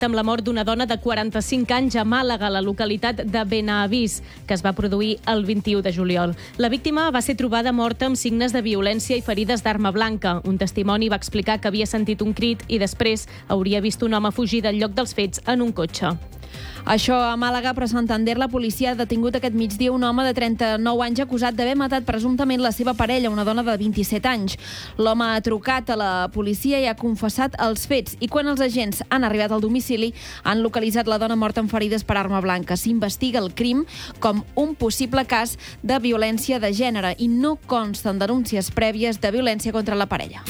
amb la mort d'una dona de 45 anys a Màlaga, a la localitat de Benavís, que es va produir el 21 de juliol. La víctima va ser trobada morta amb signes de violència i ferides d'arma blanca. Un testimoni va explicar que havia sentit un crit i després hauria vist un home fugir del lloc dels fets en un cotxe. Això a Màlaga, però a Santander la policia ha detingut aquest migdia un home de 39 anys acusat d'haver matat presumptament la seva parella, una dona de 27 anys. L'home ha trucat a la policia i ha confessat els fets, i quan els agents han arribat al domicili han localitzat la dona morta amb ferides per arma blanca. S'investiga el crim com un possible cas de violència de gènere i no consten denúncies prèvies de violència contra la parella.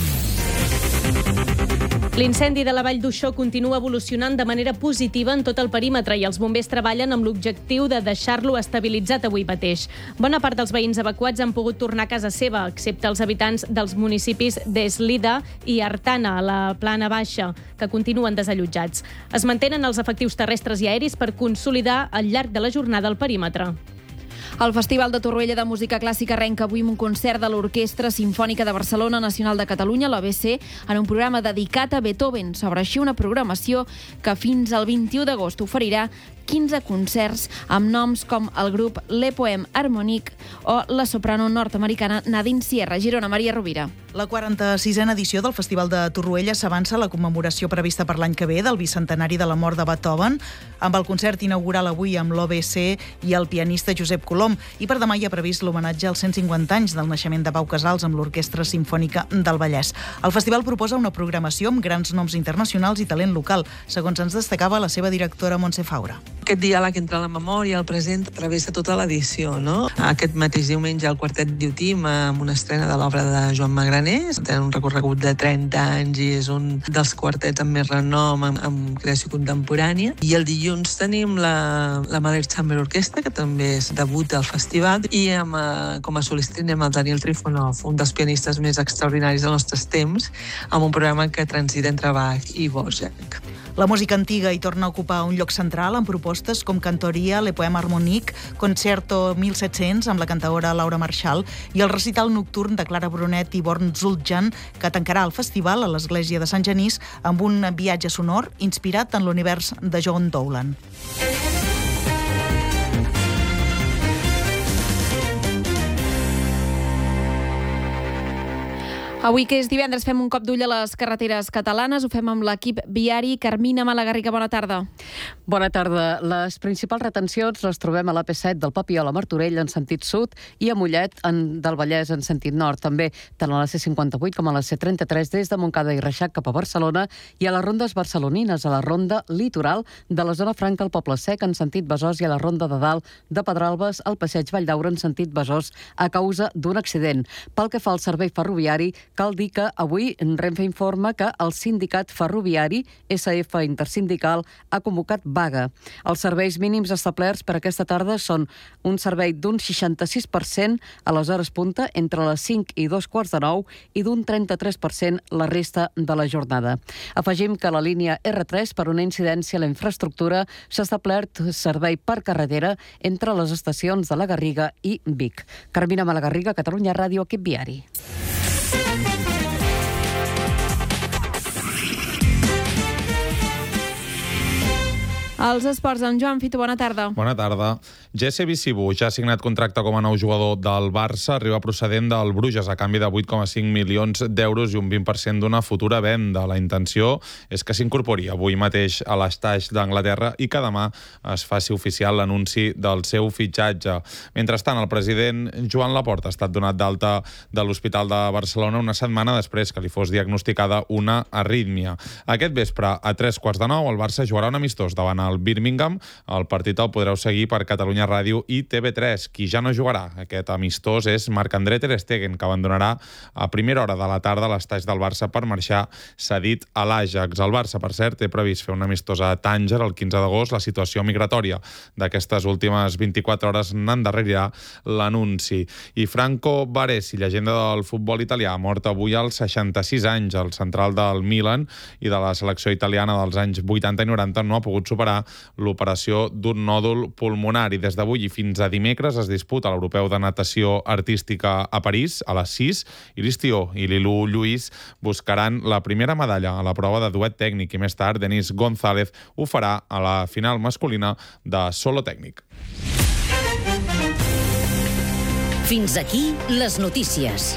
L'incendi de la Vall d'Uixó continua evolucionant de manera positiva en tot el perímetre i els bombers treballen amb l'objectiu de deixar-lo estabilitzat avui mateix. Bona part dels veïns evacuats han pogut tornar a casa seva, excepte els habitants dels municipis d'Eslida i Artana, a la plana baixa, que continuen desallotjats. Es mantenen els efectius terrestres i aeris per consolidar al llarg de la jornada el perímetre. El Festival de Torroella de Música Clàssica arrenca avui amb un concert de l'Orquestra Simfònica de Barcelona Nacional de Catalunya, l'OBC, en un programa dedicat a Beethoven. S'obre així una programació que fins al 21 d'agost oferirà 15 concerts amb noms com el grup Le Poème Harmonique o la soprano nord-americana Nadine Sierra. Girona, Maria Rovira. La 46a edició del Festival de Torroella s'avança a la commemoració prevista per l'any que ve del bicentenari de la mort de Beethoven, amb el concert inaugural avui amb l'OBC i el pianista Josep Colom. I per demà hi ha previst l'homenatge als 150 anys del naixement de Pau Casals amb l'Orquestra Simfònica del Vallès. El festival proposa una programació amb grans noms internacionals i talent local, segons ens destacava la seva directora Montse Faura. Aquest diàleg entre la memòria i el present travessa tota l'edició, no? Aquest mateix diumenge el Quartet Diotim amb una estrena de l'obra de Joan Magranés. Té un recorregut de 30 anys i és un dels quartets amb més renom en creació contemporània. I el dilluns tenim la Mahler Chamber Orquestra, que també és debut al festival, i com a solista tenim el Daniel Trifonov, un dels pianistes més extraordinaris dels nostres temps, amb un programa que transita entre Bach i Dvořák. La música antiga hi torna a ocupar un lloc central amb propostes com Cantoria, Le Poème Harmonique, Concerto 1700 amb la cantaora Laura Marchal i el recital nocturn de Clara Brunet i Born Zuljan, que tancarà el festival a l'església de Sant Genís amb un viatge sonor inspirat en l'univers de John Dowland. Avui, que és divendres, fem un cop d'ull a les carreteres catalanes. Ho fem amb l'equip viari. Carmina Malagarriga, bona tarda. Bona tarda. Les principals retencions les trobem a l'AP7 del Papiol a Martorell en sentit sud i a Mollet del Vallès en sentit nord. També tant a la C58 com a la C33 des de Montcada i Reixac cap a Barcelona i a les rondes barcelonines, a la ronda litoral de la zona franca al Poble Sec en sentit Besòs i a la ronda de dalt de Pedralbes al passeig Valldaura en sentit Besòs a causa d'un accident. Pel que fa al servei ferroviari, cal dir que avui Renfe informa que el sindicat ferroviari SF Intersindical ha convocat vaga. Els serveis mínims establerts per aquesta tarda són un servei d'un 66% a les hores punta entre les 5 i 2:15 i d'un 33% la resta de la jornada. Afegim que la línia R3, per una incidència a la infraestructura, s'ha establert servei per carretera entre les estacions de la Garriga i Vic. Carmina Malagarriga, Catalunya Ràdio, equip viari. Els esports amb Joan Fito, bona tarda. Bona tarda. Jesse Bicibu ja ha signat contracte com a nou jugador del Barça, arriba procedent del Bruges a canvi de 8,5 milions d'euros i un 20% d'una futura venda. La intenció és que s'incorpori avui mateix a l'Estaix d'Anglaterra i que demà es faci oficial l'anunci del seu fitxatge. Mentrestant, el president Joan Laporta ha estat donat d'alta de l'Hospital de Barcelona una setmana després que li fos diagnosticada una arrítmia. Aquest vespre, a 9:15, el Barça jugarà un amistós davant el Birmingham. El partit el podreu seguir per Catalunya Ràdio i TV3. Qui ja no jugarà aquest amistós és Marc-André ter Stegen, que abandonarà a primera hora de la tarda l'estaix del Barça per marxar cedit a l'Ajax. El Barça, per cert, té previst fer un amistós a Tànger el 15 d'agost. La situació migratòria d'aquestes últimes 24 hores n'endarrerirà l'anunci. I Franco Baresi, llegenda del futbol italià, mort avui als 66 anys. El central del Milan i de la selecció italiana dels anys 80 i 90 no ha pogut superar realitzar l'operació d'un nòdul pulmonar. I des d'avui i fins a dimecres es disputa l'Europeu de Natació Artística a París a les 6 i l'Istió i Lilu Lluís buscaran la primera medalla a la prova de duet tècnic i més tard Denis González ho farà a la final masculina de solo tècnic. Fins aquí les notícies.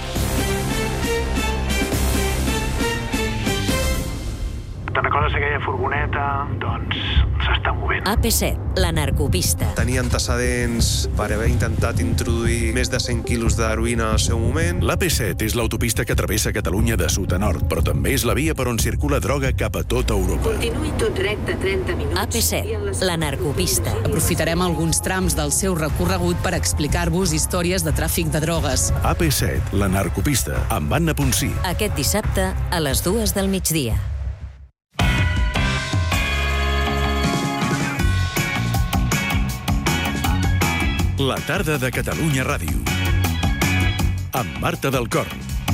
Te'n recordes aquella furgoneta? Doncs s'està movent. AP7, la narcopista. Tenia antecedents per haver intentat introduir més de 100 quilos d'heroïna al seu moment. L'AP7 és l'autopista que travessa Catalunya de sud a nord, però també és la via per on circula droga cap a tota Europa. Continuï tot recte 30 minuts. AP7, la narcopista. Aprofitarem alguns trams del seu recorregut per explicar-vos històries de tràfic de drogues. AP7, la narcopista, amb Anna Ponsí. Aquest dissabte a les 2 del migdia. La tarda de Catalunya Ràdio. Amb Marta del Cor.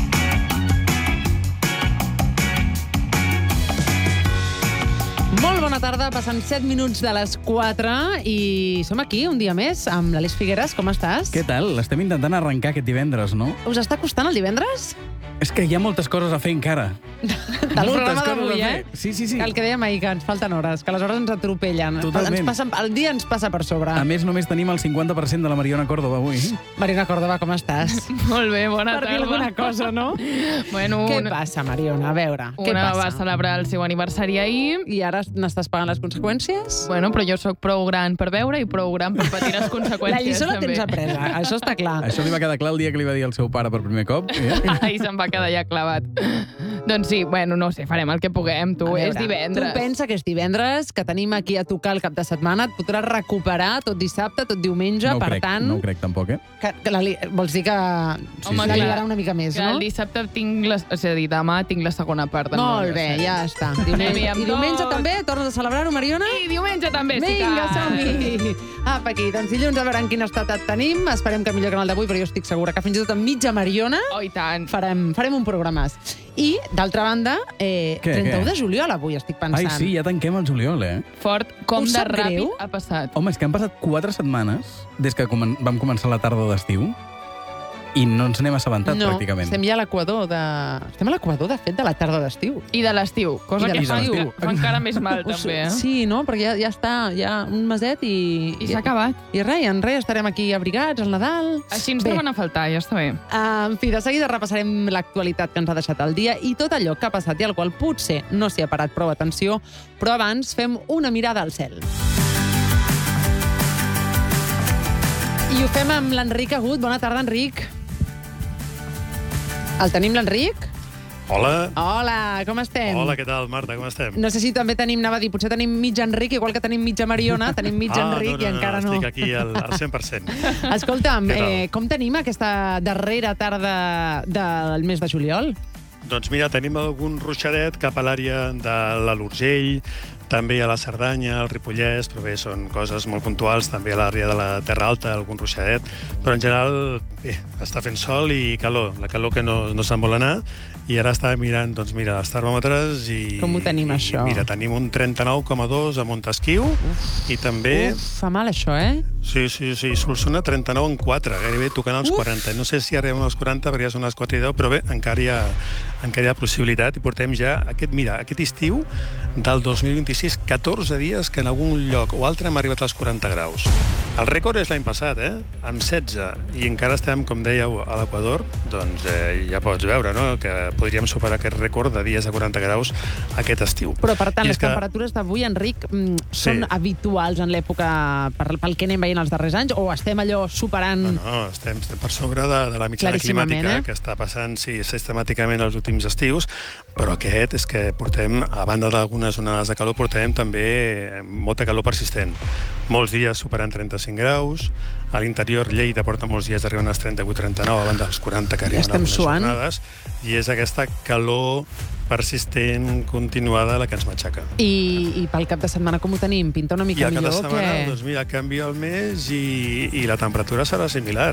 Molt bona tarda, passen 7 minuts de les 4 i som aquí un dia més amb l'Aleix Figueres. Com estàs? Què tal? L'estem intentant arrencar aquest divendres, no? Us està costant el divendres? És que hi ha moltes coses a fer encara. Del programa d'avui, Sí. El que dèiem ahir, que ens falten hores, que les hores ens atropellen. Totalment. El dia ens passa per sobre. A més, només tenim el 50% de la Mariona Córdoba avui. Mariona Córdoba, com estàs? Molt bé, bona tarda. Per dir alguna cosa, no? Bueno, Què passa, Mariona? A veure, què una passa? va celebrar el seu aniversari ahir. I ara n'estàs pagant les conseqüències? Bueno, però jo sóc prou gran per veure i prou gran per patir les conseqüències. La lliçó la tens apresa, això està clar. Això li va quedar clar el dia que li va dir al seu pare per primer cop. Ahir se'm va quedar ja clavat. Doncs sí, bueno, no sé, farem el que puguem, tu. És divendres. Tu pensa que és divendres, que tenim aquí a tocar el cap de setmana, et podràs recuperar tot dissabte, tot diumenge, No ho per crec, tant... no ho crec tampoc, Vols dir que Home, la liarà una mica més, que no? el dissabte tinc és a dir, demà tinc la segona part del Molt bé, ja està. I diumenge també? Tornes a celebrar-ho, Mariona? I diumenge també, sí que... Vinga, som-hi! Apa, aquí. Doncs dilluns a veure en quin estat et tenim. Esperem que millor que en el d'avui, però jo estic segura que fins i tot en mitja Mariona Oh, i tant. farem un programàs. I, d'altra banda, 31 de juliol avui, estic pensant. Ai, sí, ja tanquem el juliol, Fort, com Us de sap ràpid greu? ha passat. Home, és que han passat 4 setmanes des que vam començar la tarda d'estiu i no ens n'hem assabentat, pràcticament. Estem ja a l'equador, Estem a l'equador, de fet, de la tarda d'estiu. I de l'estiu, cosa I de que fa l'estiu. encara més mal, també, Sí, no? Perquè ja està, ja un meset i... I s'ha acabat. I res, en res, estarem aquí abrigats, al Nadal... Així ens troben a faltar, ja està bé. En fi, de seguida repassarem l'actualitat que ens ha deixat el dia i tot allò que ha passat i al qual potser no s'hi ha parat prou atenció, però abans fem una mirada al cel. I ho fem amb l'Enric Agut. Bona tarda, Enric. El tenim, l'Enric? Hola. Hola, com estem? Hola, què tal, Marta, com estem? No sé si també tenim, anava a dir, potser tenim mig Enric, igual que tenim mitja Mariona, tenim mig Enric i encara no. Estic aquí al 100%. Escolta'm, com tenim aquesta darrera tarda del mes de juliol? Doncs mira, tenim algun ruixadet cap a l'àrea de l'Urgell, també a la Cerdanya, al Ripollès, però bé, són coses molt puntuals, també a l'àrea de la Terra Alta, algun ruixadet, però en general, bé, està fent sol i calor, la calor que no se'n vol anar, i ara estava mirant, doncs mira, els termòmetres i... Com ho tenim, això? Mira, tenim un 39,2 a Montesquiu, i també... Fa mal, això, Sí, Solsona 39 en 4, gairebé tocant els 40. No sé si arribem als 40, perquè ja són les 4 i 10, però bé, encara hi ha possibilitat, i portem ja aquest estiu del 2026, 14 dies que en algun lloc o altre hem arribat als 40 graus. El rècord és l'any passat, amb 16, i encara estem, com dèieu, a l'Equador, doncs ja pots veure, no?, que podríem superar aquest rècord de dies a 40 graus aquest estiu. Però, per tant, les temperatures d'avui, Enric, són habituals en l'època pel que anem veient els darrers anys, o estem allò superant... No, estem per sobre de la mitjana climàtica que està passant, sistemàticament els últims estius, però aquest és que portem, a banda d'algunes onades de calor, portem també molta calor persistent. Molts dies superant 35 graus, a l'interior Lleida porta molts dies arribant als 38-39, a banda dels 40 que arriben algunes jornades, i és aquesta calor persistent, continuada, la que ens matxaca. I pel cap de setmana com ho tenim? Pinta una mica millor? I el cap de setmana, doncs mira, canvia el mes i la temperatura serà similar.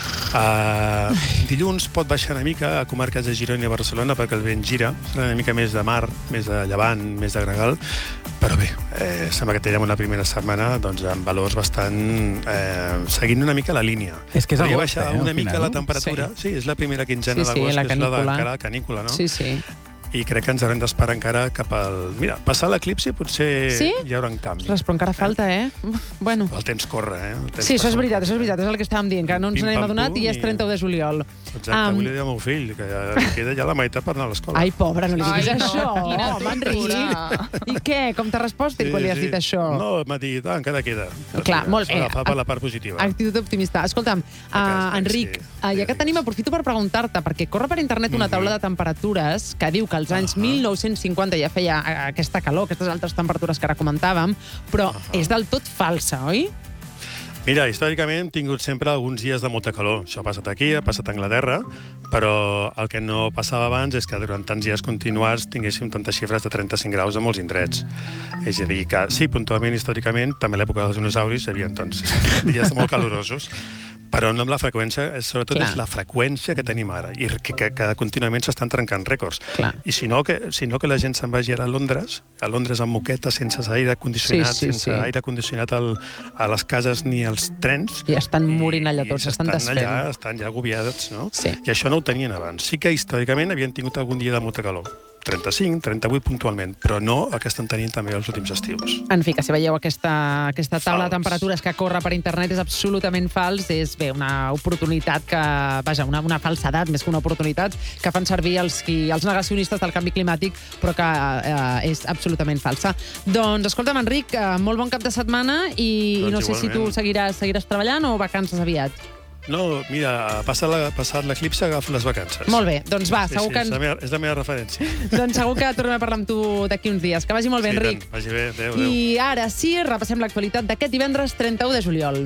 Dilluns pot baixar una mica a comarques de Girona i Barcelona perquè el vent gira, serà una mica més de mar, més de llevant, més de gregal, però bé, sembla que tindrem una primera setmana amb valors bastant seguint una mica la línia. És que és podria agost, baixar una mica la temperatura. Sí, és la primera quinzena d'agost, que és la de cara a canícula, no? Sí, sí. I crec que ens haurem d'esperar encara cap al... Mira, passar l'eclipsi potser hi haurà un canvi. Ostres, però encara falta, Bueno. El temps corre, Sí, això és veritat, és el que estàvem dient, que no ens n'hem adonat i ja és 31 de juliol. Exacte, avui li dic al meu fill, que queda ja la meitat per anar a l'escola. Ai, pobre, no li diguis això. Home, Enric. I què? Com t'ha respost quan li has dit això? No, m'ha dit, encara queda. Clar, molt bé. Agafar per la part positiva. Actitud optimista. Escolta'm, Enric, ja que tenim, aprofito per preguntar-te, perquè corre per internet una taula de temperatures que diu que als anys 1950 ja feia aquesta calor, aquestes altres temperatures que ara comentàvem, però és del tot falsa, oi? Mira, històricament hem tingut sempre alguns dies de molta calor. Això ha passat aquí, ha passat a Anglaterra, però el que no passava abans és que durant tants dies continuats tinguéssim tantes xifres de 35 graus a molts indrets. És a dir, que sí, puntualment, històricament, també a l'època dels dinosauris hi havia dies molt calorosos, però no amb la freqüència, sobretot és la freqüència que tenim ara, i que contínuament s'estan trencant rècords. I si no que la gent se'n vagi ara a Londres amb moquetes, sense aire condicionat, sense aire condicionat a les cases ni als trens. I estan morint allà tots, estan desfent. Estan ja agobiats, no? I això no ho tenien abans. Sí que històricament havien tingut algun dia de molta calor. 35, 38 puntualment, però no el que estan tenint també els últims estius. En fi, que si veieu aquesta taula de temperatures que corre per internet és absolutament fals, és bé, una oportunitat que, vaja, una falsedat més que una oportunitat que fan servir els negacionistes del canvi climàtic, però que és absolutament falsa. Doncs, escolta'm, Enric, molt bon cap de setmana i no sé si tu seguiràs treballant o vacances aviat. No, mira, passat l'eclipsi agafo les vacances. Molt bé, doncs va, segur que... És la meva referència. Doncs segur que tornem a parlar amb tu d'aquí uns dies. Que vagi molt bé, Enric. Vagi bé, adéu. I ara sí, repassem l'actualitat d'aquest divendres 31 de juliol.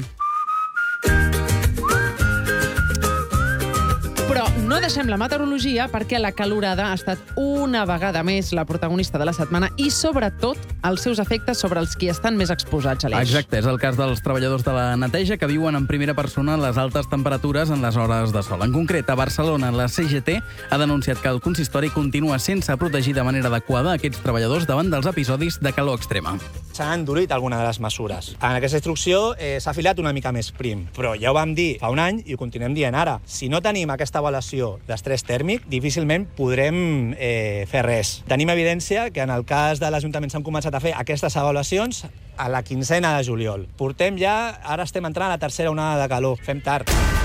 Però no deixem la meteorologia perquè la calorada ha estat una vegada més la protagonista de la setmana i, sobretot, els seus efectes sobre els qui estan més exposats a l'eix. Exacte, és el cas dels treballadors de la neteja que viuen en primera persona les altes temperatures en les hores de sol. En concret, a Barcelona, la CGT ha denunciat que el consistori continua sense protegir de manera adequada aquests treballadors davant dels episodis de calor extrema. S'han endurit alguna de les mesures. En aquesta instrucció s'ha filat una mica més prim, però ja ho vam dir fa un any i ho continuem dient ara. Si no tenim aquesta avaluació d'estrès tèrmic, difícilment podrem fer res. Tenim evidència que en el cas de l'Ajuntament s'han començat a fer aquestes avaluacions a la 15ena de juliol. Ara estem entrant a la tercera onada de calor. Fem tard.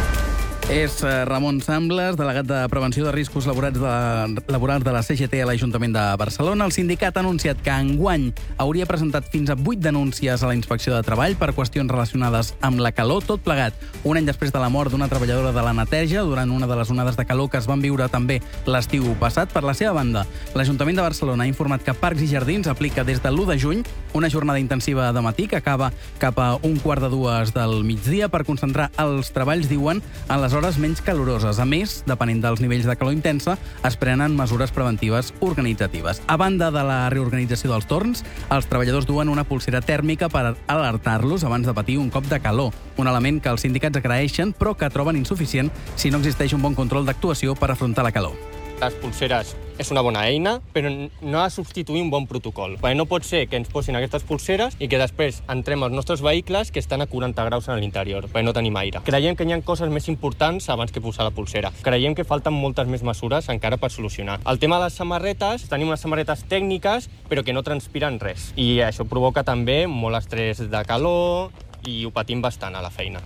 És Ramon Sambles, delegat de Prevenció de Riscos Laborals de la CGT a l'Ajuntament de Barcelona. El sindicat ha anunciat que enguany hauria presentat fins a 8 denúncies a la Inspecció de Treball per qüestions relacionades amb la calor, tot plegat un any després de la mort d'una treballadora de la neteja durant una de les onades de calor que es van viure també l'estiu passat. Per la seva banda, l'Ajuntament de Barcelona ha informat que Parcs i Jardins aplica des de l'1 de juny una jornada intensiva de matí que acaba cap a 1:45 del migdia per concentrar els treballs, diuen, en les hores menys caloroses. A més, depenent dels nivells de calor intensa, es prenen mesures preventives organitzatives. A banda de la reorganització dels torns, els treballadors duen una pulsera tèrmica per alertar-los abans de patir un cop de calor. Un element que els sindicats agraeixen, però que troben insuficient si no existeix un bon control d'actuació per afrontar la calor. Les pulseres és una bona eina, però no ha de substituir un bon protocol. Perquè no pot ser que ens posin aquestes pulseres i que després entrem als nostres vehicles que estan a 40 graus en l'interior, perquè no tenim aire. Creiem que hi ha coses més importants abans que posar la pulsera. Creiem que falten moltes més mesures encara per solucionar. El tema de les samarretes, tenim unes samarretes tècniques, però que no transpiren res. I això provoca també molt estrès de calor i ho patim bastant a la feina.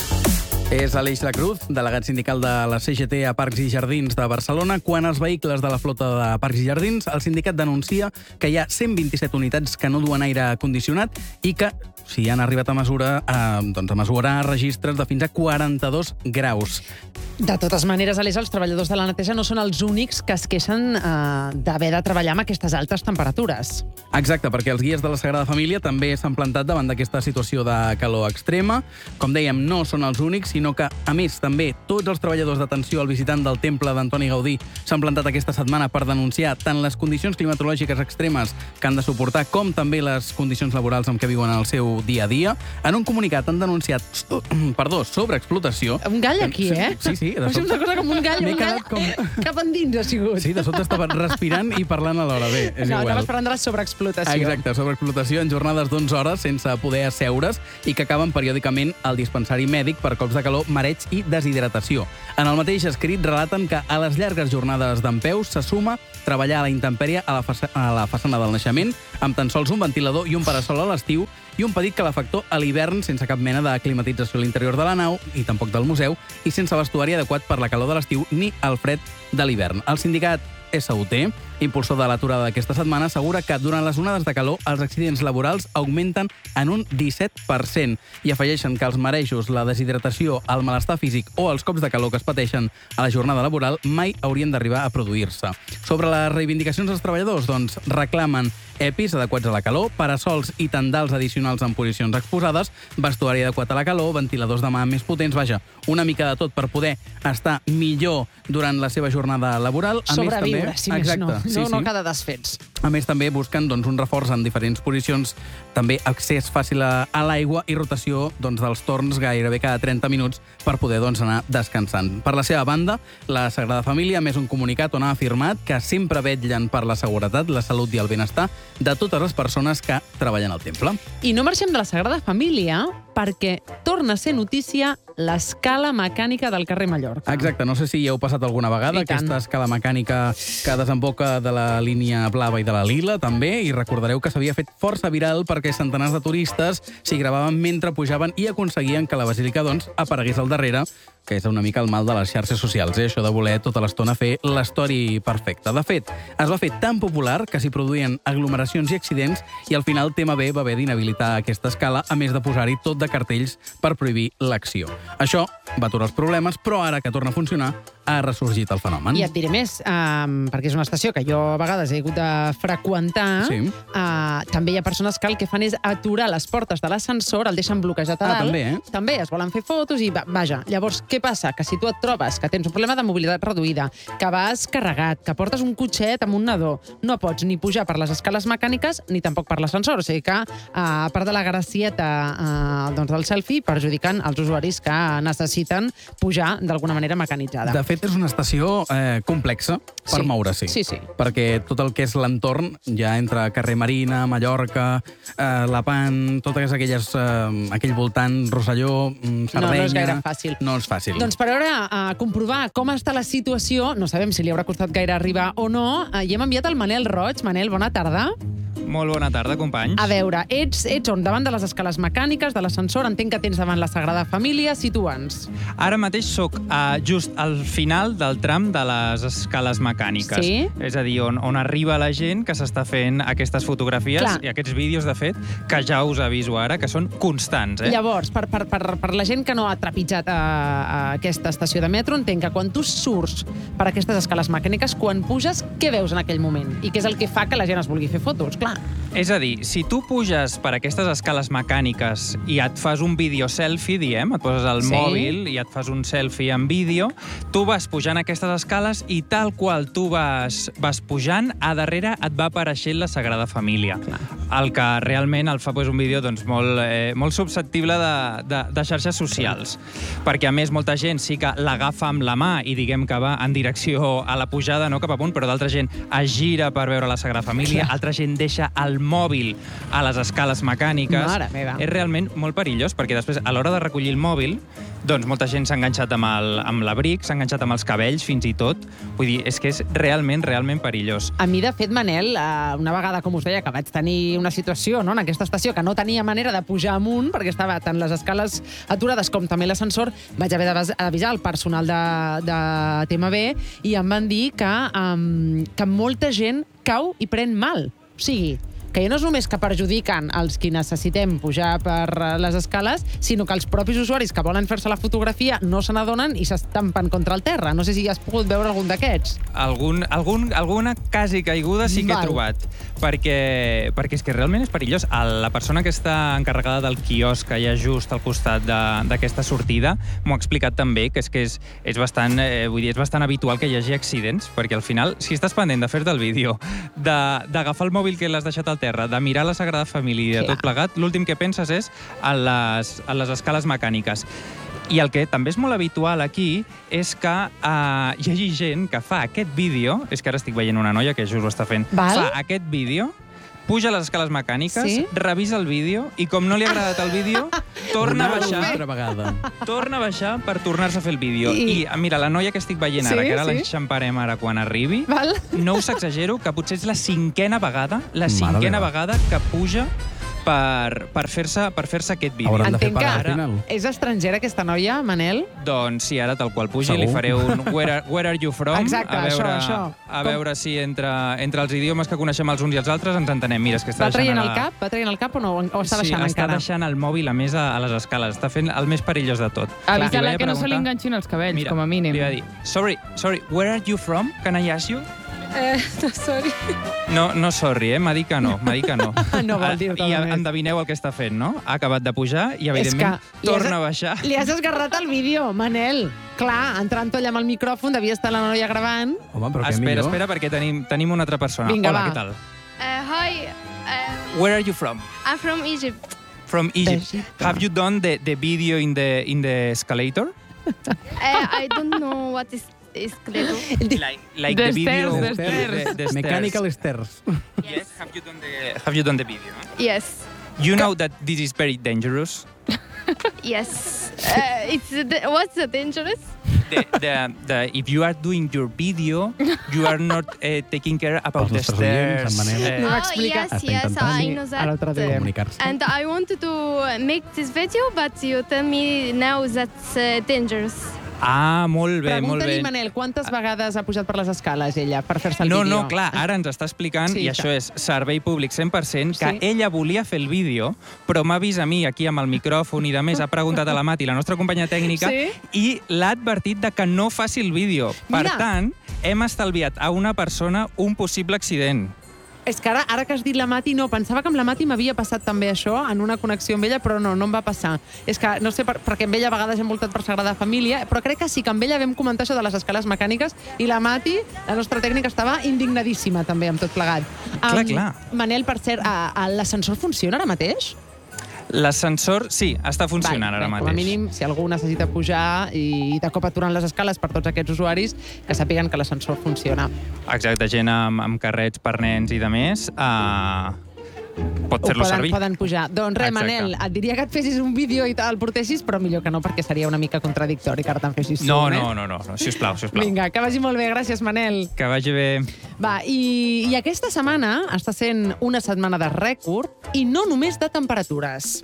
És Aleix Lacruz, delegat sindical de la CGT a Parcs i Jardins de Barcelona. Quant als vehicles de la flota de Parcs i Jardins, el sindicat denuncia que hi ha 127 unitats que no duen aire condicionat i que si han arribat a mesurar registres de fins a 42 graus. De totes maneres, Aleix, els treballadors de la neteja no són els únics que es queixen d'haver de treballar amb aquestes altes temperatures. Exacte, perquè els guies de la Sagrada Família també s'han plantat davant d'aquesta situació de calor extrema. Com dèiem, no són els únics, sinó que, a més, també tots els treballadors d'atenció al visitant del temple d'Antoni Gaudí s'han plantat aquesta setmana per denunciar tant les condicions climatològiques extremes que han de suportar com també les condicions laborals amb què viuen el seu dia a dia. En un comunicat han denunciat sobreexplotació. Un gall aquí, eh? Sí. Però és una cosa com un gall, cap endins ha sigut. Sí, de sobte estava respirant i parlant alhora. Bé, és igual. Anaves parlant de la sobreexplotació. Exacte, sobreexplotació en jornades d'11 hores sense poder asseure's i que acaben periòdicament al dispensari mèdic per cops de calor, mareig i deshidratació. En el mateix escrit relaten que a les llargues jornades dempeus se suma treballar a la intempèrie a la façana del naixement amb tan sols un ventilador i un parasol a l'estiu i un petit calefactor a l'hivern sense cap mena de climatització a l'interior de la nau i tampoc del museu i sense vestuari adequat per la calor de l'estiu ni el fred de l'hivern. El sindicat SUT, impulsor de l'aturada d'aquesta setmana, assegura que durant les onades de calor els accidents laborals augmenten en un 17% i afegeixen que els marejos, la deshidratació, el malestar físic o els cops de calor que es pateixen a la jornada laboral mai haurien d'arribar a produir-se. Sobre les reivindicacions dels treballadors, doncs, reclamen EPIs adequats a la calor, parasols i tendals addicionals en posicions exposades, vestuari adequat a la calor, ventiladors de mà més potents, vaja, una mica de tot per poder estar millor durant la seva jornada laboral. Sobreviure, si més no. No quedar desfets. A més, també busquen un reforç en diferents posicions, també accés fàcil a l'aigua i rotació dels torns gairebé cada 30 minuts per poder anar descansant. Per la seva banda, la Sagrada Família ha emès un comunicat on ha afirmat que sempre vetllen per la seguretat, la salut i el benestar de totes les persones que treballen al temple. I no marxem de la Sagrada Família perquè torna a ser notícia l'escala mecànica del carrer Mallorca. Exacte, no sé si hi heu passat alguna vegada, aquesta escala mecànica que desemboca de la línia blava i de la lila, també, i recordareu que s'havia fet força viral perquè centenars de turistes s'hi gravaven mentre pujaven i aconseguien que la basílica, aparegués al darrere, que és una mica el mal de les xarxes socials, això de voler tota l'estona fer l'història perfecta. De fet, es va fer tan popular que s'hi produïen aglomeracions i accidents i al final TMB va haver d'inhabilitar aquesta escala, a més de posar-hi tot de cartells per prohibir l'acció. Això va aturar els problemes, però ara que torna a funcionar, ha ressorgit el fenomen. I et diré més, perquè és una estació que jo a vegades he hagut de freqüentar, també hi ha persones que el que fan és aturar les portes de l'ascensor, el deixen bloquejat a dalt. També es volen fer fotos i vaja. Llavors, què passa? Que si tu et trobes que tens un problema de mobilitat reduïda, que vas carregat, que portes un cotxet amb un nadó, no pots ni pujar per les escales mecàniques ni tampoc per l'ascensor. O sigui que, a part de la gracieta del selfie, perjudicant els usuaris que necessiten pujar d'alguna manera mecanitzada. De fet, és una estació complexa per moure-s'hi. Sí. Perquè tot el que és l'entorn, ja entre carrer Marina, Mallorca, Lepant, totes aquell voltant, Rosselló, Sardenya... No és gaire fàcil. No és fàcil. Doncs per ara, comprovar com està la situació, no sabem si li haurà costat gaire arribar o no, i hem enviat el Manel Roig. Manel, bona tarda. Molt bona tarda, companys. A veure, ets on? Davant de les escales mecàniques, de l'ascensor, entenc que tens davant la Sagrada Família, situa'ns. Ara mateix sóc just al final del tram de les escales mecàniques. Sí? És a dir, on arriba la gent que s'està fent aquestes fotografies i aquests vídeos, de fet, que ja us aviso ara, que són constants. Llavors, per la gent que no ha trepitjat a aquesta estació de metro, entenc que quan tu surts per aquestes escales mecàniques, quan puges, què veus en aquell moment? I què és el que fa que la gent es vulgui fer fotos? Clar. És a dir, si tu puges per aquestes escales mecàniques i et fas un vídeo selfie, diem, et poses el mòbil i et fas un selfie en vídeo, tu vas pujant aquestes escales i tal qual tu vas pujant, a darrere et va apareixent la Sagrada Família. El que realment el fa un vídeo molt susceptible de xarxes socials. Perquè, a més, molta gent sí que l'agafa amb la mà i diguem que va en direcció a la pujada, no cap amunt, però d'altra gent es gira per veure la Sagrada Família, altra gent deixa el mòbil a les escales mecàniques. Mare meva. És realment molt perillós, perquè després, a l'hora de recollir el mòbil, doncs molta gent s'ha enganxat amb l'abric, s'ha enganxat amb els cabells, fins i tot. Vull dir, és que és realment perillós. A mi, de fet, Manel, una vegada, com us deia, que vaig tenir una situació en aquesta estació que no tenia manera de pujar amunt, perquè estava tant les escales aturades com també l'ascensor, vaig haver d'avisar el personal de TMB i em van dir que molta gent cau i pren mal. O sigui, que ja no és només que perjudiquen els qui necessitem pujar per les escales, sinó que els propis usuaris que volen fer-se la fotografia no se n'adonen i s'estampen contra el terra. No sé si has pogut veure algun d'aquests. Alguna quasi caiguda sí que he trobat, perquè és que realment és perillós. La persona que està encarregada del quiosc que hi ha just al costat d'aquesta sortida m'ho ha explicat també, que és bastant habitual que hi hagi accidents, perquè al final, si estàs pendent de fer-te el vídeo, d'agafar el mòbil que l'has deixat al terra, de mirar la Sagrada Família i de tot plegat, l'últim que penses és en les escales mecàniques. I el que també és molt habitual aquí és que hi hagi gent que fa aquest vídeo, és que ara estic veient una noia que just ho està fent, fa aquest vídeo, puja a les escales mecàniques, revisa el vídeo i com no li ha agradat el vídeo, torna a baixar per tornar-se a fer el vídeo. I mira, la noia que estic veient ara, que ara l'enxamparem ara quan arribi, no us exagero que potser és la cinquena vegada que puja per fer-se aquest vídeo. Entenc que és estrangera aquesta noia, Manel? Doncs sí, ara tal qual pugi li faré un Where are you from? Exacte, això. A veure si entre els idiomes que coneixem els uns i els altres ens entenem. Mira, és que Va traient el cap o no? O està baixant encara? Sí, està deixant el mòbil a més a les escales. Està fent el més perillós de tot. Avisa-la que no se li enganxin els cabells, com a mínim. Li va dir, sorry, where are you from? Can I ask you? No, sorry. No, sorry, m'ha dit que no. No vol dir-te I endevineu el que està fent, no? Ha acabat de pujar i, evidentment, torna a baixar. Li has esgarrat el vídeo, Manel. Clar, entrant allà amb el micròfon, devia estar la noia gravant. Home, però què millor. Espera, perquè tenim una altra persona. Vinga, hola, què tal? Hi. Where are you from? I'm from Egypt. From Egypt. Have you done the video in the escalator? I don't know what is escalator. Like the video... The stairs. Mechanical stairs. Yes, have you done the video? Yes. You know that this is very dangerous? Yes. What's the dangerous? If you are doing your video, you are not taking care about the stairs. Yes, I know that. And I wanted to make this video, but you tell me now that's dangerous. Molt bé. Pregunta-li, Manel, quantes vegades ha pujat per les escales ella per fer-se el vídeo? No, clar, ara ens està explicant, i això és servei públic 100%, que ella volia fer el vídeo, però m'ha vist a mi aquí amb el micròfon i de més ha preguntat a la Mati, la nostra companya tècnica, i l'ha advertit de que no faci el vídeo. Per tant, hem estalviat a una persona un possible accident. És que ara que has dit la Mati, no, pensava que amb la Mati m'havia passat també això, en una connexió amb ella, però no em va passar. És que, no sé, perquè amb ella a vegades hem voltat per Sagrada Família, però crec que sí que amb ella vam comentar això de les escales mecàniques i la Mati, la nostra tècnica, estava indignadíssima també amb tot plegat. Clar. Manel, per cert, l'ascensor funciona ara mateix? L'ascensor, sí, està funcionant ara mateix. Com a mínim, si algú necessita pujar i de cop aturant les escales per tots aquests usuaris, que sàpiguen que l'ascensor funciona. Exacte, gent amb carrets per nens i de més, pot fer-lo servir. Poden pujar. Doncs res, Manel, et diria que et fessis un vídeo i el portessis, però millor que no, perquè seria una mica contradictori que ara te'n fessis tu. No, sisplau. Vinga, que vagi molt bé. Gràcies, Manel. Que vagi bé. Va, i aquesta setmana està sent una setmana de rècord i no només de temperatures.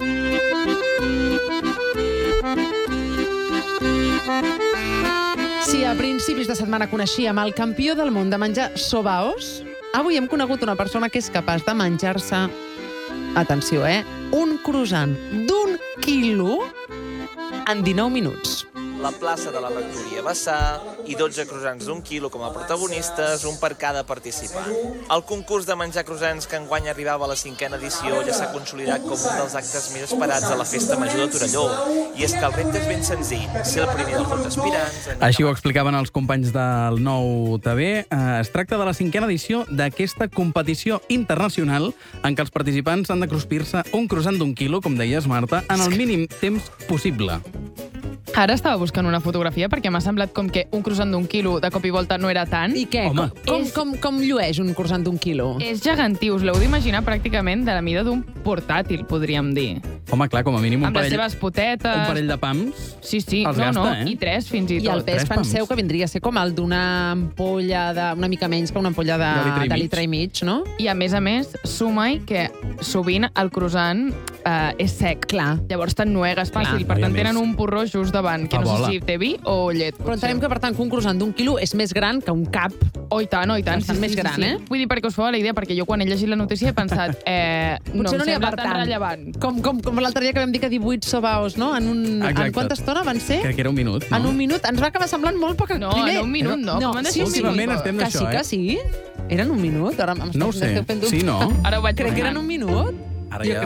Si a principis de setmana coneixíem el campió del món de menjar sobaos, avui hem conegut una persona que és capaç de menjar-se, atenció, un croissant d'1 quilo en 19 minuts. La plaça de la rectoria Bassà i 12 croissants d'1 quilo com a protagonistes, un per cada participant. El concurs de menjar croissants que enguany arribava a la 5a edició ja s'ha consolidat com un dels actes més esperats a la Festa Major de Torelló. I és que el repte és ben senzill, ser el primer dels 12 aspirants... Així ho explicaven els companys del Nou TV. Es tracta de la 5a edició d'aquesta competició internacional en què els participants han de cruspir-se un croissant d'1 quilo, com deies, Marta, en el mínim temps possible. Ara estava buscant una fotografia perquè m'ha semblat com que un croissant d'1 quilo de cop i volta no era tant. I què? Com llueix un croissant d'1 quilo? És gegantiu, us l'heu d'imaginar pràcticament de la mida d'un portàtil, podríem dir. Home, clar, com a mínim amb les seves potetes... Un parell de pams. Sí, i 3 fins i tot. I el pes penseu que vindria a ser com el d'una ampolla una mica menys que una ampolla de litre i mig, no? I a més, suma-hi que sovint el croissant és sec. Clar. Llavors t'ennuegues fàcil i per tant tenen un porró just davant, que no sé si té vi o llet. Però entenem que, per tant, un croissant d'1 quilo és més gran que un cap. Oh, i tant, oh, i tant. Bastant més gran, eh? Vull dir, perquè us feu la idea, perquè jo quan he llegit la notícia he pensat potser no n'hi ha per tant rellevant. Com l'altre dia que vam dir que 18 sobaos, no? En quanta estona van ser? Crec que era un minut, no? En un minut. Ens va acabar semblant molt poc. No, en un minut no. Últimament estem d'això, Que sí? Eren un minut? No ho sé. Sí, no? Ara ho vaig Crec que eren un minut. Ara ja...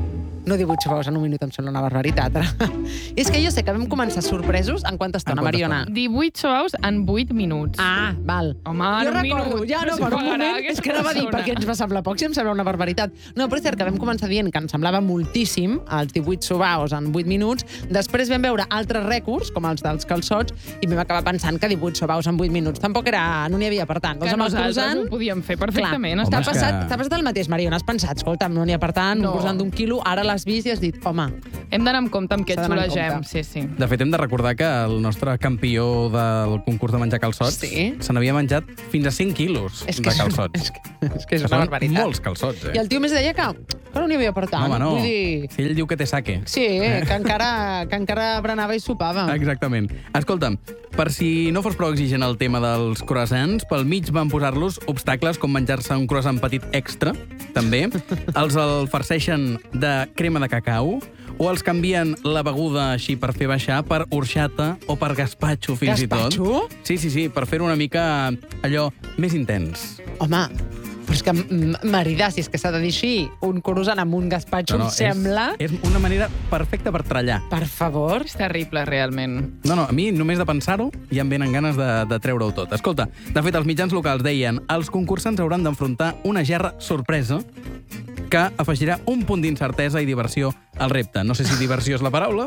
No 18 sous en un minut, em sembla una barbaritat. És que jo sé que vam començar sorpresos en quanta estona, Mariona? 18 sous en 8 minuts. Ah, val. Home, jo en un recordo, minut. ja no, per un moment, és que anava a dir, perquè ens va semblar poc, si em sembla una barbaritat. No, però és cert que vam començar dient que ens semblava moltíssim, els 18 sobaos en 8 minuts, després vam veure altres rècords, com els dels calçots, i vam acabar pensant que 18 sobaos en 8 minuts tampoc era, no n'hi havia per tant. Que nosaltres ho podíem fer perfectament. T'ha passat el mateix, Mariona, has pensat, escolta, no n'hi ha per tant, un croissant d'1 quilo, ara l'has vist i has dit, home... Hem d'anar amb compte amb què xulegem. Sí. De fet, hem de recordar que el nostre campió del concurs de menjar calçots se n'havia menjat fins a 5 quilos de calçots. És que és una barbaritat. Molts calçots, I el tio més deia que no n'hi havia per tant. Home, no. Vull dir... Si ell diu que té saque. Sí, que encara berenava i sopava. Exactament. Escolta'm, per si no fos prou exigent el tema dels croissants, pel mig van posar-los obstacles com menjar-se un croissant petit extra, també. Els el farceixen de crema de cacau, o els canvien la beguda així per fer baixar per horxata o per gaspatxo, fins i tot. Gaspatxo? Sí, per fer una mica allò més intens. Home, però és que, Marida, si és que s'ha de dir així, un croissant amb un gaspatxo, em sembla... És una manera perfecta per trallar. Per favor. És terrible, realment. No, a mi, només de pensar-ho, ja em venen ganes de treure-ho tot. Escolta, de fet, els mitjans locals deien els concursants hauran d'enfrontar una gerra sorpresa que afegirà un punt d'incertesa i diversió al repte. No sé si diversió és la paraula.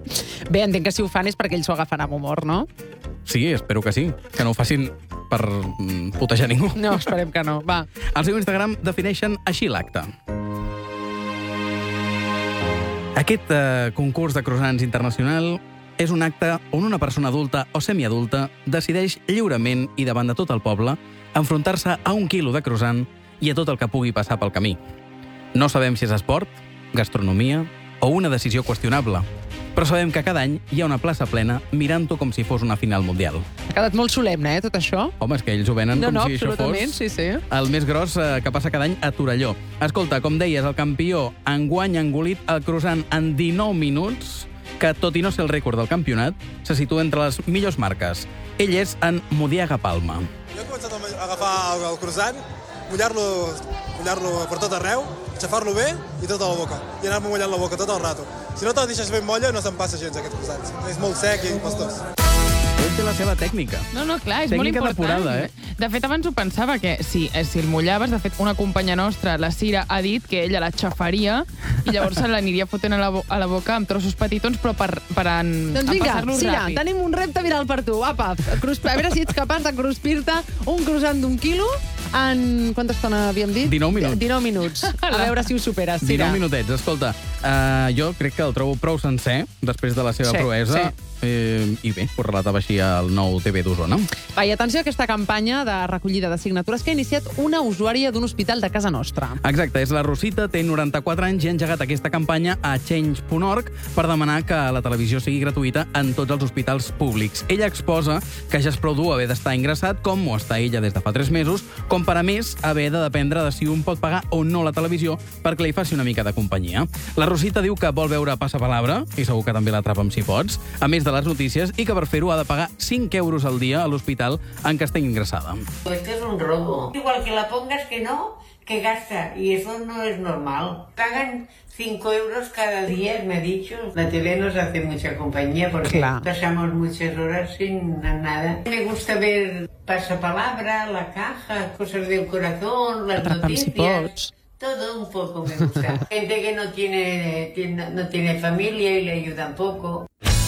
Bé, entenc que si ho fan és perquè ells s'ho agafen amb humor, no? Sí, espero que sí. Que no ho facin per putejar ningú. No, esperem que no. Va. Al seu Instagram defineixen així l'acte. Aquest concurs de croissants internacional és un acte on una persona adulta o semiadulta decideix lliurement i davant de tot el poble enfrontar-se a 1 quilo de croissant i a tot el que pugui passar pel camí. No sabem si és esport, gastronomia o una decisió qüestionable, però sabem que cada any hi ha una plaça plena mirant-ho com si fos una final mundial. Ha quedat molt solemne, tot això? Home, és que ells ho venen com si això fos sí. el més gros que passa cada any a Torelló. Escolta, com deies, el campió enguany ha engolit el croissant en 19 minuts, que, tot i no ser el rècord del campionat, se situa entre les millors marques. Ell és en Mudiaga Palma. Jo he començat a agafar el croissant, mullar-lo per tot arreu, xafar-lo bé i tota la boca. I anar-me mullant la boca tot el rato. Si no te'l deixes ben molla, no se'n passa gens, aquest croissant. És molt sec i pastós. Ell té la seva tècnica. No, clar, és tècnica molt important. Depurada, De fet, abans ho pensava, que si el mullaves, de fet, una companya nostra, la Cira, ha dit que ella la xafaria i llavors se l'aniria fotent a la boca amb trossos petitons, però per doncs vinga, Cira, tenim un repte viral per tu. Apa, a veure si ets capaç de cruspir-te un croissant d'1 quilo en... Quanta estona havíem dit? 19 minuts. 19 minuts. A veure si ho superes, Cira. 19 minutets. Escolta, jo crec que el trobo prou sencer després de la seva proesa. I bé, ho relatava així al nou TV d'Osona. Va, i atenció a aquesta campanya de recollida de signatures que ha iniciat una usuària d'un hospital de casa nostra. Exacte, és la Rosita, té 94 anys i ha engegat aquesta campanya a Change.org per demanar que la televisió sigui gratuïta en tots els hospitals públics. Ella exposa que ja és prou dur haver d'estar ingressat, com ho està ella des de fa 3 mesos, com per a més haver de dependre de si un pot pagar o no la televisió perquè li faci una mica de companyia. La Rosita diu que vol veure Passapalabra, i segur que també l'atrapa amb Si Pots, a més de les notícies, i que per fer-ho ha de pagar 5 euros al dia a l'hospital en què està ingressada. Esto es un robo. Igual que la pongas que no, que gasta. Y eso no es normal. Pagan 5 euros cada día, me ha dicho. La tele nos hace mucha compañía porque pasamos muchas horas sin nada. Me gusta ver Pasapalabra, La Caja, Cosas del Corazón, las noticias. Todo un poco me gusta. Gente que no tiene familia y le ayudan poco.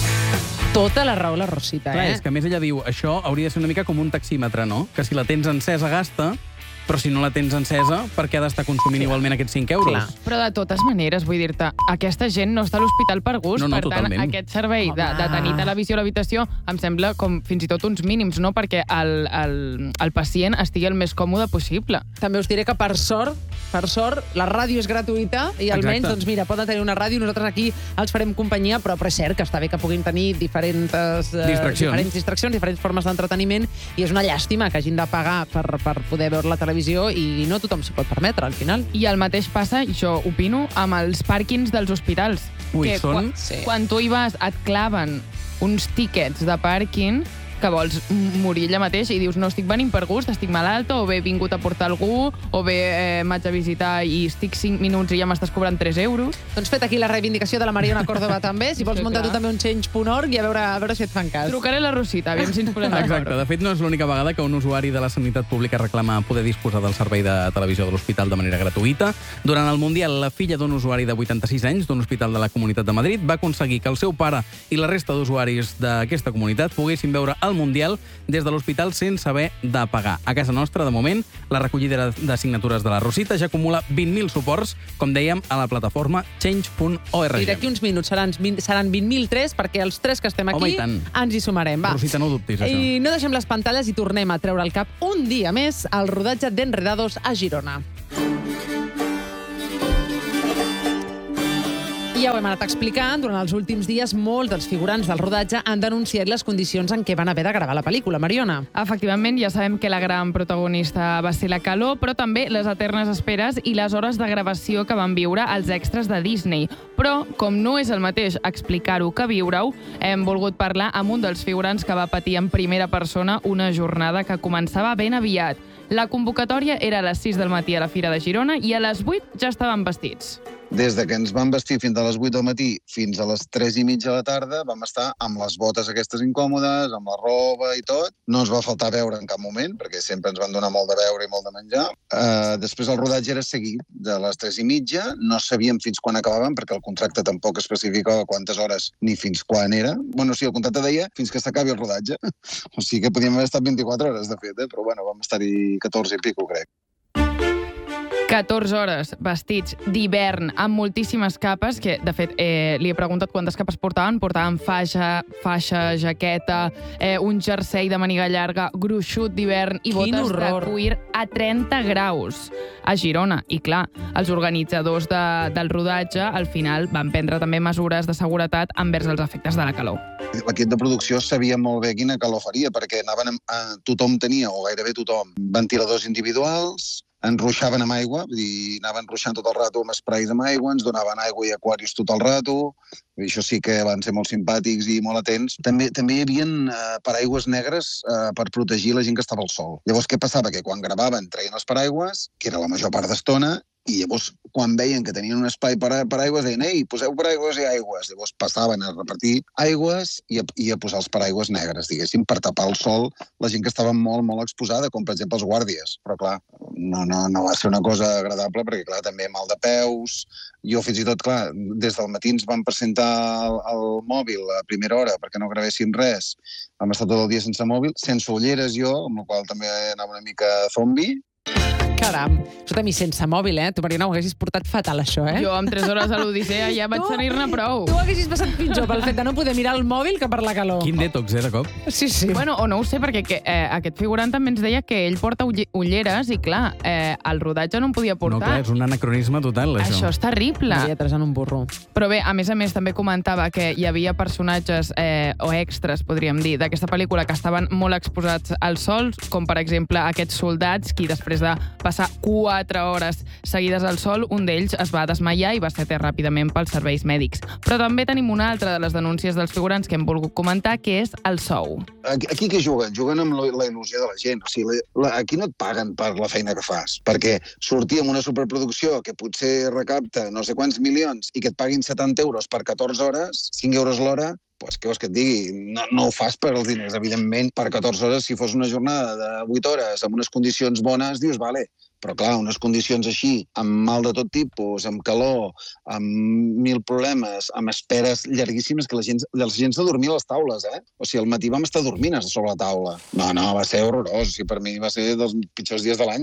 Tota la raó la Rosita, Clar, és que a més ella diu, això hauria de ser una mica com un taxímetre, no? Que si la tens encesa gasta però si no la tens encesa, per què ha d'estar consumint igualment aquests 5 euros? Clar. Però de totes maneres, vull dir-te, aquesta gent no està a l'hospital per gust, No, per tant, totalment. aquest servei de tenir televisió a l'habitació em sembla com fins i tot uns mínims, no? Perquè el pacient estigui el més còmode possible. També us diré que per sort, la ràdio és gratuïta i almenys, doncs mira, poden tenir una ràdio, nosaltres aquí els farem companyia, però és cert que està bé que puguin tenir diferents distraccions, diferents formes d'entreteniment, i és una llàstima que hagin de pagar per poder veure la televisió i no tothom s'ho pot permetre, al final. I el mateix passa, jo opino, amb els pàrquings dels hospitals. Ui, que són... quan tu hi vas et claven uns tíquets de pàrquing que vols morir allà mateix i dius no estic venint per gust, estic malalta, o bé he vingut a portar algú, o bé m'haig de visitar i estic 5 minuts i ja m'estàs cobrant 3 euros. Doncs fet aquí la reivindicació de la Mariona Córdoba també, si vols muntar tu també un change.org i a veure si et fan cas. Trucaré a la Rosita, aviam si ens posem d'acord. Exacte, de fet no és l'única vegada que un usuari de la sanitat pública reclama poder disposar del servei de televisió de l'hospital de manera gratuïta. Durant el Mundial, la filla d'un usuari de 86 anys d'un hospital de la Comunitat de Madrid va aconseguir que el seu pare i la resta d'usuaris d'aquesta comunitat poguessin veure el Mundial des de l'hospital sense haver de pagar. A casa nostra, de moment, la recollida de signatures de la Rosita ja acumula 20.000 suports, com dèiem, a la plataforma change.org. I d'aquí uns minuts seran 20.003, perquè els 3 que estem aquí ens hi sumarem. Va. Rosita, no ho dubtis, això. I no deixem les pantalles i tornem a treure el cap un dia més al rodatge d'Enredados a Girona. Ja ho hem anat explicant, durant els últims dies molts dels figurants del rodatge han denunciat les condicions en què van haver de gravar la pel·lícula. Mariona. Efectivament, ja sabem que la gran protagonista va ser la calor, però també les eternes esperes i les hores de gravació que van viure els extras de Disney. Però, com no és el mateix explicar-ho que viure-ho, hem volgut parlar amb un dels figurants que va patir en primera persona una jornada que començava ben aviat. La convocatòria era a les 6 del matí a la Fira de Girona i a les 8 ja estaven vestits. Des de que ens vam vestir fins a les 8 del matí fins a les 3:30 de la tarda vam estar amb les botes aquestes incòmodes, amb la roba i tot. No ens va faltar beure en cap moment, perquè sempre ens van donar molt de beure i molt de menjar. Després el rodatge era seguit de les 3:30. No sabíem fins quan acabàvem, perquè el contracte tampoc especificava quantes hores ni fins quan era. Bueno, sí, el contracte deia fins que s'acabi el rodatge. O sigui que podíem haver estat 24 hores, de fet, però bueno, vam estar-hi 14 i pico, crec. 14 hores vestits d'hivern amb moltíssimes capes, que, de fet, li he preguntat quantes capes portaven. Portaven faixa, jaqueta, un jersei de màniga llarga, gruixut d'hivern i botes de cuir a 30 graus a Girona. I, clar, els organitzadors del rodatge, al final, van prendre també mesures de seguretat envers els efectes de la calor. L'equip de producció sabia molt bé quina calor faria, perquè tothom tenia, o gairebé tothom, ventiladors individuals, ens ruixaven amb aigua, vull dir, anaven ruixant tot el rato amb esprais amb aigua, ens donaven aigua i aquarius tot el rato. Això sí que van ser molt simpàtics i molt atents. També hi havia paraigües negres per protegir la gent que estava al sol. Llavors, què passava? Que quan gravaven treien els paraigües, que era la major part d'estona, i llavors, quan veien que tenien un espai per aigües, deien, ei, poseu paraigües i aigües. Llavors passaven a repartir aigües i a posar els paraigües negres, diguéssim, per tapar el sol la gent que estava molt, molt exposada, com per exemple els guàrdies. Però clar, no va ser una cosa agradable, perquè clar, també mal de peus. Jo fins i tot, clar, des del matí ens van presentar el mòbil a primera hora perquè no gravéssim res. Vam estar tot el dia sense mòbil, sense ulleres jo, amb la qual també anava una mica zombi. Caram, escolta'm, i sense mòbil, Tu, Mariona, ho haguessis portat fatal, això, Jo, amb 3 hores a l'Odissea, ja vaig tenir-ne prou. Tu haguessis passat pitjor pel fet de no poder mirar el mòbil que per la calor. Quin detox, de cop? Sí. Bueno, o no ho sé, perquè aquest figurant també ens deia que ell porta ulleres i, clar, el rodatge no en podia portar. No, clar, és un anacronisme total, això. Això és terrible. Lletres en un burro. Però bé, a més, també comentava que hi havia personatges o extras, podríem dir, d'aquesta pel·lícula que estaven molt exposats al sol, com per exemple aquests soldats, qui després de passar 4 hores seguides al sol, un d'ells es va desmaiar i va ser atès ràpidament pels serveis mèdics. Però també tenim una altra de les denúncies dels figurants que hem volgut comentar, que és el sou. Aquí què juguen? Juguen amb la il·lusió de la gent. O sigui, aquí no et paguen per la feina que fas, perquè sortir amb una superproducció que potser recapta no sé quants milions i que et paguin 70 euros per 14 hores, 5 euros l'hora, doncs què vols que et digui? No ho fas per als diners, evidentment. Per 14 hores, si fos una jornada de 8 hores amb unes condicions bones, dius, vale. Però, clar, unes condicions així, amb mal de tot tipus, amb calor, amb 1.000 problemes, amb esperes llarguíssimes, que la gent s'ha dormit a les taules, O sigui, al matí vam estar dormint sobre la taula. No, va ser horrorós. O sigui, per mi va ser dels pitjors dies de l'any.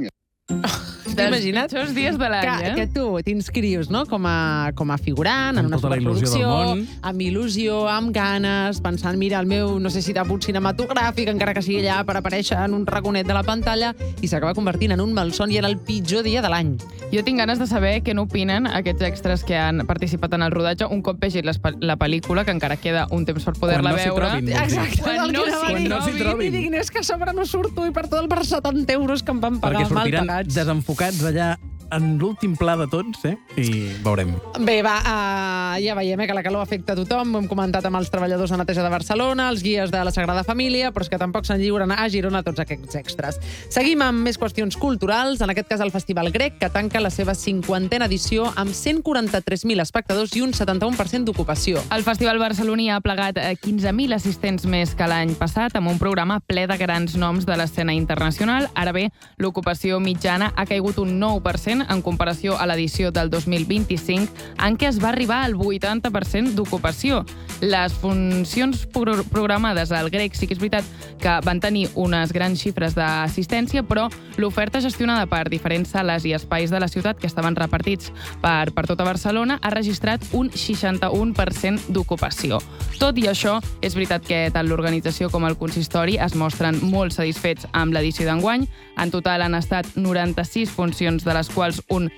Imagina't pitjors dies de l'any, que tu t'inscrius, no?, com a figurant en una tota la il·lusió del superproducció, món. amb il·lusió, amb ganes, pensant, mira, el meu, no sé si debut cinematogràfic, encara que sigui allà per aparèixer en un raconet de la pantalla, i s'acaba convertint en un malson i era el pitjor dia de l'any. Jo tinc ganes de saber què n'opinen aquests extras que han participat en el rodatge un cop vegin la pel·lícula, que encara queda un temps per poder-la veure. Exacte, Quan no s'hi trobin. I diguin, és que a sobre no surto i per tot per 70 euros que em van pagar Perquè mal sortiran pagats. desenfocats allà en l'últim pla de tots, i veurem. Bé, ja veiem que la calor afecta a tothom. Ho hem comentat amb els treballadors de neteja de Barcelona, els guies de la Sagrada Família, però és que tampoc se'n lliuren a Girona tots aquests extras. Seguim amb més qüestions culturals, en aquest cas el Festival Grec, que tanca la seva 50a edició amb 143.000 espectadors i un 71% d'ocupació. El Festival barceloní ha plegat 15.000 assistents més que l'any passat, amb un programa ple de grans noms de l'escena internacional. Ara bé, l'ocupació mitjana ha caigut un 9% en comparació a l'edició del 2025, en què es va arribar al 80% d'ocupació. Les funcions programades al Grec sí que és veritat que van tenir unes grans xifres d'assistència, però l'oferta gestionada per diferents sales i espais de la ciutat que estaven repartits per tota Barcelona ha registrat un 61% d'ocupació. Tot i això, és veritat que tant l'organització com el consistori es mostren molt satisfets amb l'edició d'enguany. En total han estat 96 funcions, de les quals un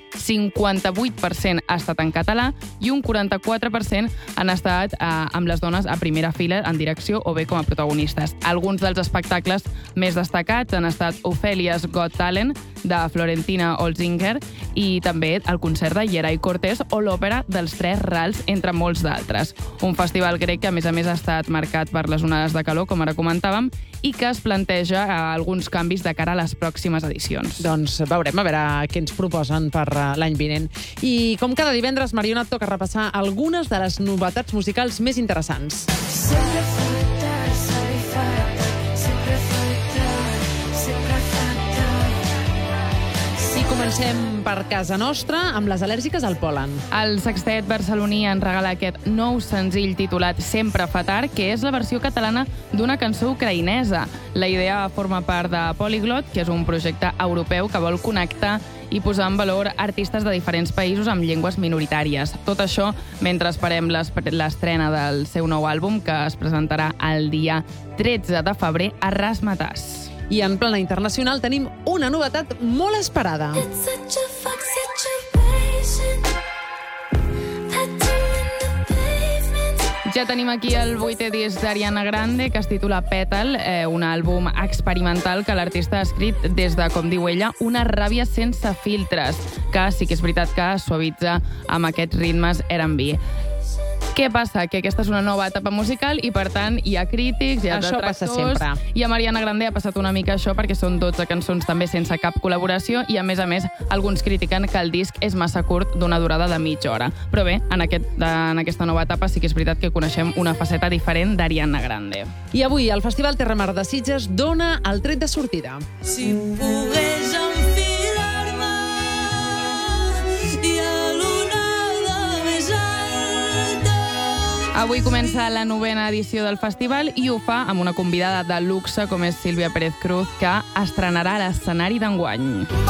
58% ha estat en català i un 44% han estat amb les dones a primera fila en direcció o bé com a protagonistes. Alguns dels espectacles més destacats han estat Ofelia's Got Talent, de Florentina Olzinger, i també el concert de Yeray Cortés o l'òpera dels Tres Rals, entre molts d'altres. Un festival grec que, a més, ha estat marcat per les onades de calor, com ara comentàvem, i que es planteja alguns canvis de cara a les pròximes edicions. Doncs veurem a veure què ens proposen per l'any vinent. I com cada divendres, Mariona, et toca repassar algunes de les novetats musicals més interessants. Comencem per casa nostra amb les al·lèrgiques al pol·len. El Sextet barceloní en regala aquest nou senzill titulat Sempre fa tard, que és la versió catalana d'una cançó ucraïnesa. La idea forma part de Polyglot, que és un projecte europeu que vol connectar i posar en valor artistes de diferents països amb llengües minoritàries. Tot això mentre esperem l'estrena del seu nou àlbum, que es presentarà el dia 13 de febrer a Razzmatazz. I en plana internacional tenim una novetat molt esperada. Ja tenim aquí el 8è disc d'Ariana Grande, que es titula Petal, un àlbum experimental que l'artista ha escrit des de, com diu ella, una ràbia sense filtres, que sí que és veritat que suavitza amb aquests ritmes R&B. Què passa? Que aquesta és una nova etapa musical i, per tant, hi ha crítics, hi ha detractors... Això passa sempre. I a Mariana Grande ha passat una mica això perquè són 12 cançons també sense cap col·laboració i, a més, alguns critiquen que el disc és massa curt, d'una durada de mitja hora. Però bé, en aquesta nova etapa sí que és veritat que coneixem una faceta diferent d'Ariana Grande. I avui el Festival Terra Mar de Sitges dona el tret de sortida. Si pogués enfilar-me i a l'onada més alta. Avui comença la 9a edició del festival i ho fa amb una convidada de luxe com és Sílvia Pérez Cruz, que estrenarà l'escenari d'enguany.